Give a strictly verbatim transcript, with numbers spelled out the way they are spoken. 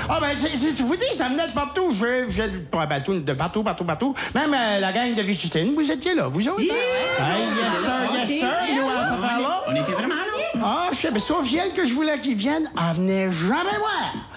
Ah, ben, c'est, c'est, vous dites, ça venait de partout. Je, je, pas partout, de partout, partout, partout. Même euh, la gang de Vicitine, vous étiez là, vous autres. Yeah. Hey, yes, sir, yes, sir, nous, à cette affaire-là. On était vraiment là. Ah, je sais, mais sauf elle que je voulais qu'ils viennent, elle venait jamais voir.